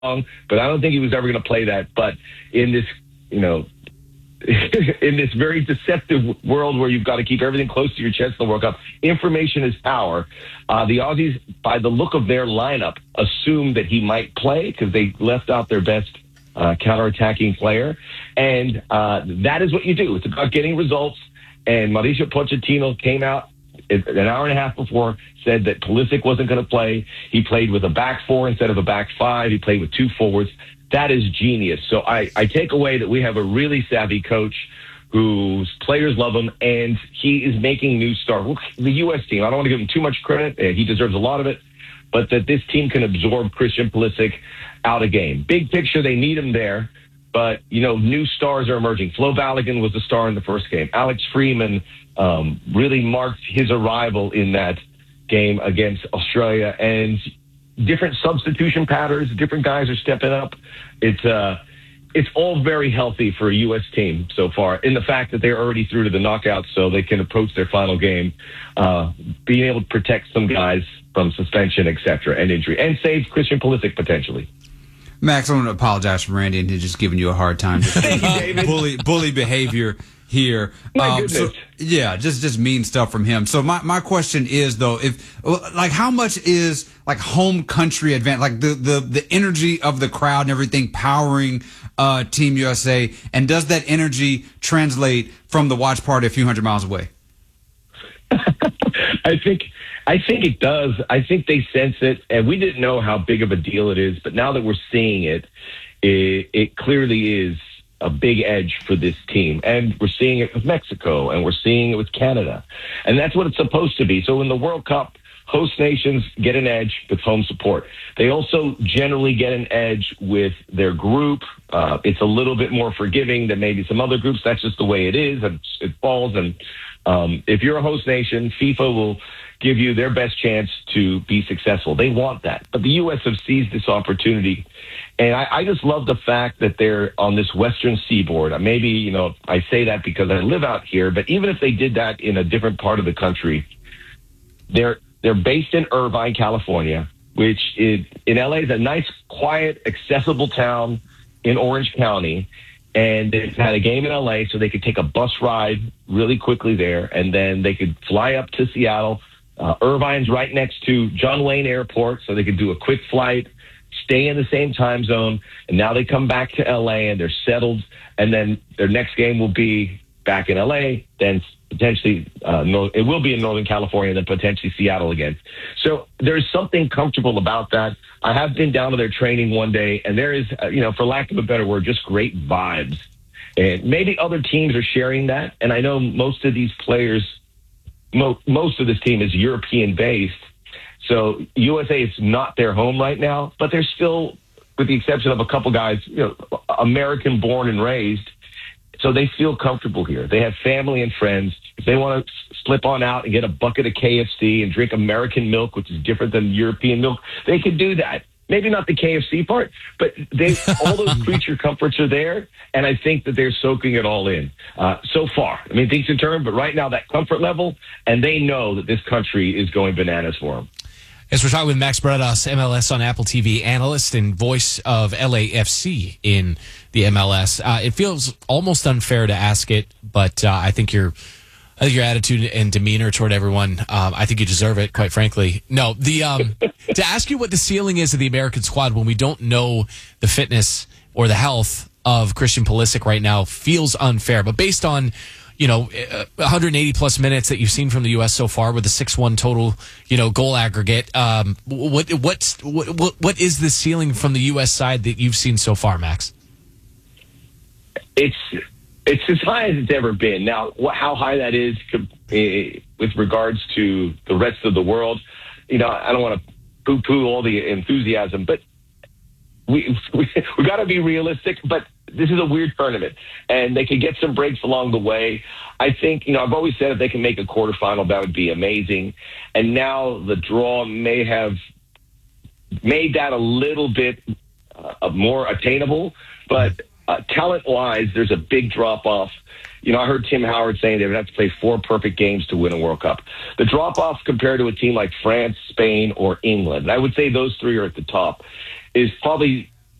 but I don't think he was ever going to play that. But in this, in this very deceptive world where you've got to keep everything close to your chest in the World Cup, information is power. The Aussies, by the look of their lineup, assumed that he might play because they left out their best counterattacking player. And that is what you do. It's about getting results. And Mauricio Pochettino came out an hour and a half before, said that Pulisic wasn't going to play. He played with a back four instead of a back five. He played with two forwards. That is genius. So I take away that we have a really savvy coach whose players love him, and he is making new stars. The U.S. team, I don't want to give him too much credit. He deserves a lot of it, but that this team can absorb Christian Pulisic out of game. Big picture, they need him there, but, new stars are emerging. Flo Balogun was the star in the first game. Alex Freeman really marked his arrival in that game against Australia, and different substitution patterns, different guys are stepping up. It's all very healthy for a U.S. team so far, in the fact that they're already through to the knockouts, so they can approach their final game, being able to protect some guys from suspension, etc., and injury, and save Christian Pulisic potentially. Max, I want to apologize for Randy and just giving you a hard time. Thank you, David. Bully behavior here. My goodness. Just mean stuff from him. So my question is, though, how much is home country advantage, the energy of the crowd and everything powering Team USA, and does that energy translate from the watch party a few hundred miles away? I think it does. I think they sense it, and we didn't know how big of a deal it is, but now that we're seeing it, it clearly is a big edge for this team. And we're seeing it with Mexico, and we're seeing it with Canada. And that's what it's supposed to be. So in the World Cup, host nations get an edge with home support. They also generally get an edge with their group. It's a little bit more forgiving than maybe some other groups. That's just the way it is. It falls. And if you're a host nation, FIFA will give you their best chance to be successful. They want that. But the U.S. have seized this opportunity. And I just love the fact that they're on this western seaboard. Maybe, I say that because I live out here, but even if they did that in a different part of the country, they're based in Irvine, California, which in LA is a nice, quiet, accessible town in Orange County. And they've had a game in LA, so they could take a bus ride really quickly there, and then they could fly up to Seattle. Irvine's right next to John Wayne Airport, so they could do a quick flight, stay in the same time zone, and now they come back to LA and they're settled, and then their next game will be back in LA, then potentially it will be in Northern California, then potentially Seattle again. So there's something comfortable about that. I have been down to their training one day, and there is, for lack of a better word, just great vibes. And maybe other teams are sharing that, and I know most of these players, most of this team is European-based, so USA is not their home right now, but they're still, with the exception of a couple guys, American-born and raised, so they feel comfortable here. They have family and friends. If they want to slip on out and get a bucket of KFC and drink American milk, which is different than European milk, they can do that. Maybe not the KFC part, but all those creature comforts are there, and I think that they're soaking it all in so far. Things can turn, but right now that comfort level, and they know that this country is going bananas for them. As we're talking with Max Bretos, MLS on Apple TV analyst and voice of LAFC in the MLS. It feels almost unfair to ask it, but I think your attitude and demeanor toward everyone, I think you deserve it, quite frankly. No, to ask you what the ceiling is of the American squad when we don't know the fitness or the health of Christian Pulisic right now feels unfair. But based on 180 plus minutes that you've seen from the U.S. so far with a 6-1 total, goal aggregate, what is the ceiling from the U.S. side that you've seen so far, Max? It's as high as it's ever been. Now, how high that is with regards to the rest of the world, I don't want to poo-poo all the enthusiasm, but we got to be realistic. But this is a weird tournament, and they could get some breaks along the way. I think, I've always said if they can make a quarterfinal, that would be amazing. And now the draw may have made that a little bit more attainable, but talent-wise, there's a big drop-off. I heard Tim Howard saying they would have to play 4 perfect games to win a World Cup. The drop-off compared to a team like France, Spain, or England, and I would say those 3 are at the top, is probably